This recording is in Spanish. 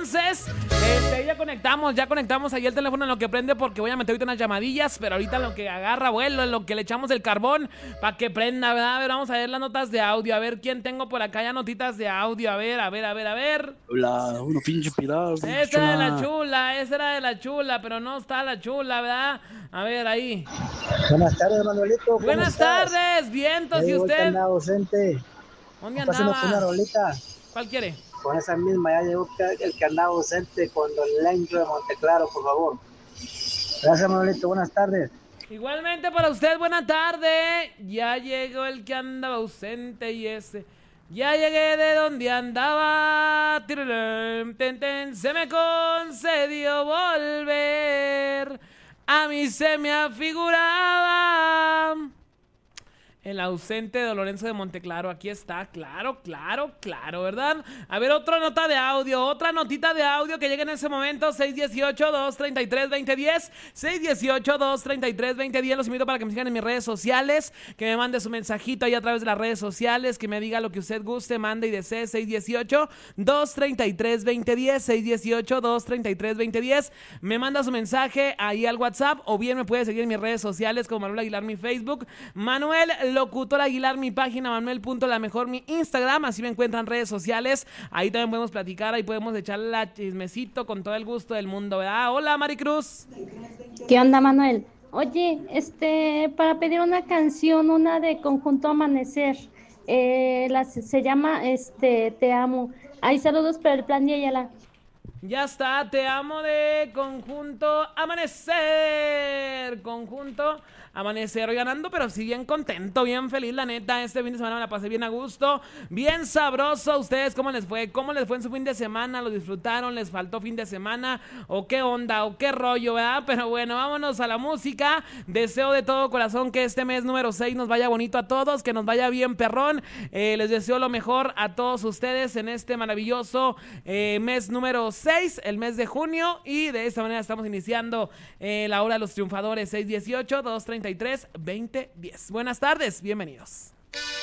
entonces, ya conectamos ahí el teléfono en lo que prende, porque voy a meter ahorita unas llamadillas, pero ahorita en lo que agarra vuelo, en lo que le echamos el carbón para que prenda, ¿verdad? A ver, vamos a ver las notas de audio, a ver quién tengo por acá ya notitas de audio, a ver. Hola, uno pinche pirado. Esa era de la chula, pero no está la chula, ¿verdad? A ver, ahí. Buenas tardes, Manuelito. Buenas tardes, vientos, ¿y usted? Anda ausente. ¿Dónde Pasemos andaba? con una rolita. ¿Cuál quiere? Con esa misma, ya llegó el que andaba ausente con Don Lencho de Monteclaro, por favor. Gracias, Manuelito. Buenas tardes. Igualmente para usted, buena tarde. Ya llegó el que andaba ausente y ese. Ya llegué de donde andaba. Se me concedió volver. A mí se me afiguraba el ausente de Lorenzo de Monteclaro. Aquí está, claro, ¿verdad? A ver, otra notita de audio que llegue en ese momento. 618-233-2010 618-233-2010. Los invito para que me sigan en mis redes sociales, que me mande su mensajito ahí a través de las redes sociales, que me diga lo que usted guste, mande y desee. 618-233-2010 618-233-2010. Me manda su mensaje ahí al WhatsApp, o bien me puede seguir en mis redes sociales como Manuel Aguilar, mi Facebook, Manuel Locutor Aguilar, mi página, Manuel.lamejor, mi Instagram. Así me encuentran redes sociales. Ahí también podemos platicar, ahí podemos echarle la chismecito con todo el gusto del mundo, ¿verdad? Hola, Maricruz. ¿Qué onda, Manuel? Oye, para pedir una canción, una de Conjunto Amanecer, se llama Te Amo. Ahí saludos para el plan de Ayala. Ya está, Te Amo de Conjunto Amanecer. Hoy ganando, pero sí bien contento, bien feliz, la neta. Este fin de semana me la pasé bien a gusto, bien sabroso. ¿Ustedes cómo les fue? ¿Cómo les fue en su fin de semana? ¿Lo disfrutaron? ¿Les faltó fin de semana? ¿O qué onda? ¿O qué rollo, verdad? Pero bueno, vámonos a la música. Deseo de todo corazón que este mes número 6 nos vaya bonito a todos, que nos vaya bien perrón. Les deseo lo mejor a todos ustedes en este maravilloso mes número 6, el mes de junio. Y de esta manera estamos iniciando la hora de los triunfadores. 618-233-2010. Buenas tardes, bienvenidos.